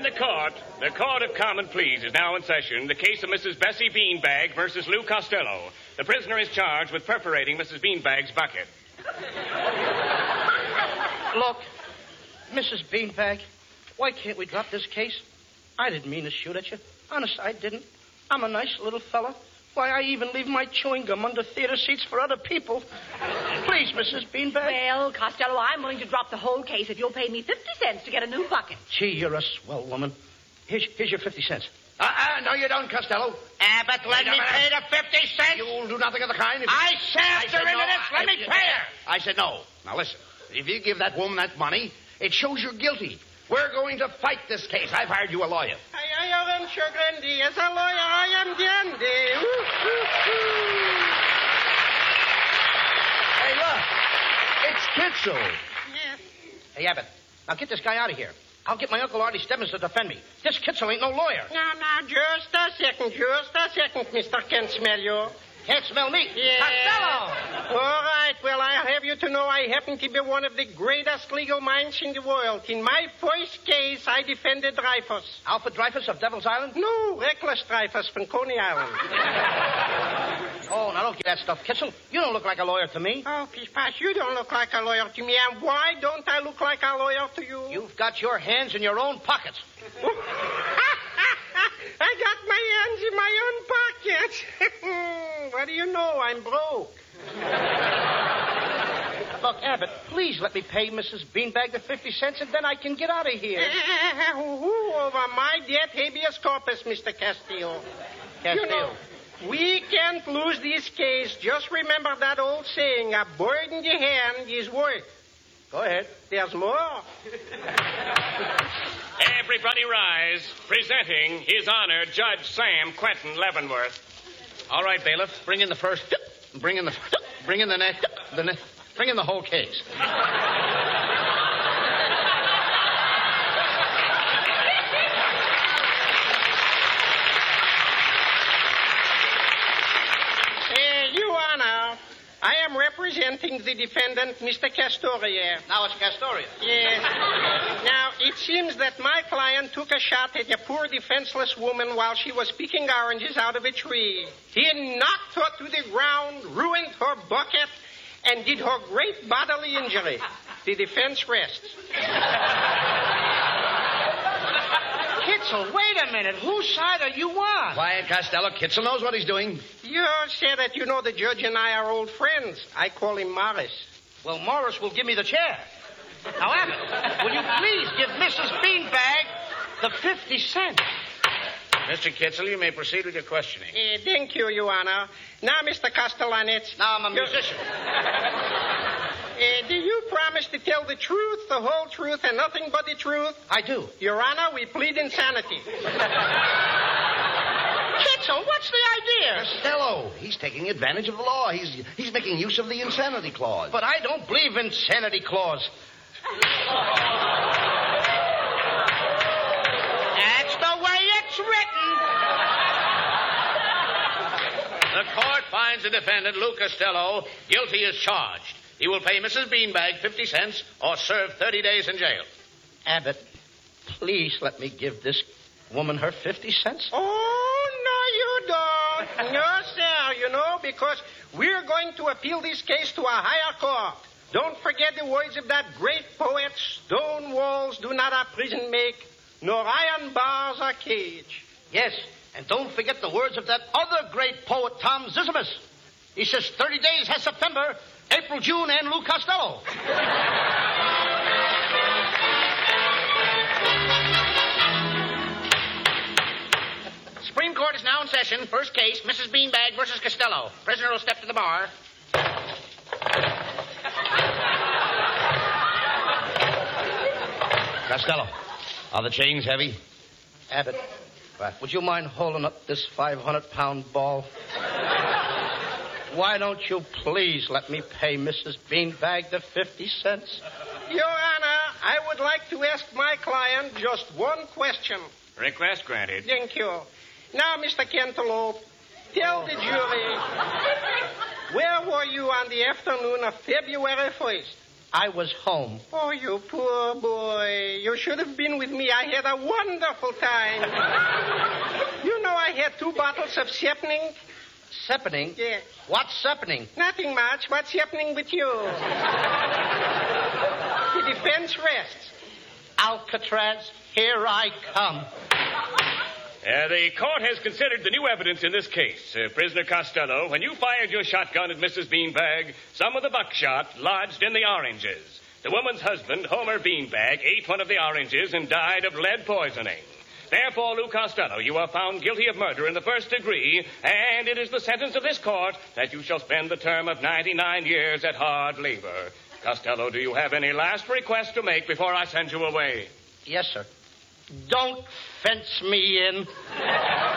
the court. The Court of Common Pleas is now in session. The case of Mrs. Bessie Beanbag versus Lou Costello. The prisoner is charged with perforating Mrs. Beanbag's bucket. Look, Mrs. Beanbag, why can't we drop this case? I didn't mean to shoot at you. Honest, I didn't. I'm a nice little fella. Why, I even leave my chewing gum under theater seats for other people. Please, Mrs. Beanbag. Well, Costello, I'm willing to drop the whole case if you'll pay me 50 cents to get a new bucket. Gee, you're a swell woman. Here's your 50 cents. No, you don't, Costello. Abbott, let me pay the 50 cents. You'll do nothing of the kind. I said her into this. Let me pay her. I said no. Now, listen. If you give that woman that money, it shows you're guilty. We're going to fight this case. I've hired you a lawyer. I am Grandi. As a lawyer, I am dandy. Hey, look. It's Kitzel. Yes. Hey, Abbott, now get this guy out of here. I'll get my Uncle Artie Stebbins to defend me. This Kitzel ain't no lawyer. Now, just a second, Mr. Can't smell you. Can't smell me. Yeah. Costello! All right, well, I have you to know I happen to be one of the greatest legal minds in the world. In my first case, I defended Dreyfus. Alfred Dreyfus of Devil's Island? No, Reckless Dreyfus from Coney Island. Oh, now don't get that stuff, Kitzel. You don't look like a lawyer to me. Oh, Pish-Pash, you don't look like a lawyer to me. And why don't I look like a lawyer to you? You've got your hands in your own pockets. I got my hands in my own pockets. What do you know? I'm broke. Look, Abbott, please let me pay Mrs. Beanbag the 50 cents, and then I can get out of here. Who over my debt habeas corpus, Mr. Castillo? You know, we can't lose this case. Just remember that old saying, a bird in the hand is worth. Go ahead. There's more. Everybody rise. Presenting His Honor, Judge Sam Quentin Leavenworth. All right, bailiff. Bring in the first. Bring in the next. Bring in the whole case. Your Honor, I am representing the defendant, Mr. Castoria. Now it's Castoria. Yes. Now, it seems that my client took a shot at a poor defenseless woman while she was picking oranges out of a tree. He knocked her to the ground, ruined her bucket, and did her great bodily injury. The defense rests. Kitzel, wait a minute. Whose side are you on? Quiet, Costello. Kitzel knows what he's doing. You say that you know the judge and I are old friends. I call him Morris. Well, Morris will give me the chair. Now, Abbott, will you please give Mrs. Beanbag the 50 cents? Mr. Kitzel, you may proceed with your questioning. Thank you, Your Honor. Now, Mr. Castellanets. Now, I'm a musician. Do you promise to tell the truth, the whole truth, and nothing but the truth? I do. Your Honor, we plead insanity. Kitzel, what's the idea? Costello, he's taking advantage of the law. He's making use of the insanity clause. But I don't believe in insanity clause. That's the way it's written. The court finds the defendant, Lou Costello, guilty as charged. He will pay Mrs. Beanbag 50 cents or serve 30 days in jail. Abbott, please let me give this woman her 50 cents. Oh, no, you don't. No, sir, you know, because we're going to appeal this case to a higher court. Don't forget the words of that great poet, stone walls do not a prison make, nor iron bars a cage. Yes, and don't forget the words of that other great poet, Tom Zisimus. He says 30 days has September, April, June, and Lou Costello. Supreme Court is now in session. First case, Mrs. Beanbag versus Costello. Prisoner will step to the bar. Costello, are the chains heavy? Abbott, would you mind holding up this 500-pound ball? Why don't you please let me pay Mrs. Beanbag the 50 cents? Your Honor, I would like to ask my client just one question. Request granted. Thank you. Now, Mr. Cantaloupe, tell the jury, where were you on the afternoon of February 1st? I was home. Oh, you poor boy. You should have been with me. I had a wonderful time. You know I had 2 bottles of Sepning? Seppening? Yeah. What's seppening? Nothing much. What's happening with you? The defense rests. Alcatraz, here I come. The court has considered the new evidence in this case. Prisoner Costello, when you fired your shotgun at Mrs. Beanbag, some of the buckshot lodged in the oranges. The woman's husband, Homer Beanbag, ate one of the oranges and died of lead poisoning. Therefore, Lou Costello, you are found guilty of murder in the 1st degree, and it is the sentence of this court that you shall spend the term of 99 years at hard labor. Costello, do you have any last request to make before I send you away? Yes, sir. Don't fence me in.